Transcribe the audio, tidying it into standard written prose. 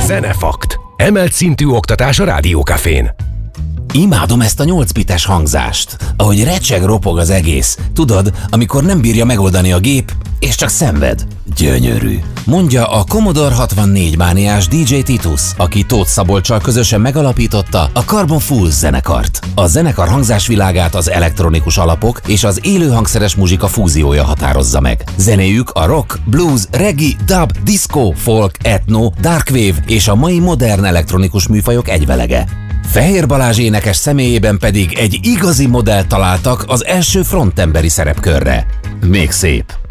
Zenefakt. Emelt szintű oktatás a Rádiókafén. Imádom ezt a 8 bites hangzást, ahogy recseg, ropog az egész. Tudod, amikor nem bírja megoldani a gép, és csak szenved. Gyönyörű. Mondja a Commodore 64 mániás DJ Titus, aki Tóth Szabolccsal közösen megalapította a Carbon Fools zenekart. A zenekar hangzásvilágát az elektronikus alapok és az élőhangszeres muzsika fúziója határozza meg. Zenéjük a rock, blues, reggae, dub, disco, folk, etno, darkwave és a mai modern elektronikus műfajok egyvelege. Fehér Balázs énekes személyében pedig egy igazi modellt találtak az első frontemberi szerepkörre. Még szép.